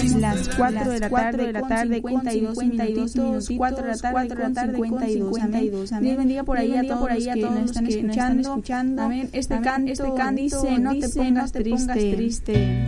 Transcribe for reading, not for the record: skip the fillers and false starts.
las 4 de la tarde, 52 minutitos, 4 de la tarde, 52. Amén. Dios bendiga por ahí a todos los que nos están escuchando. Amén. Este canto dice, no te pongas triste.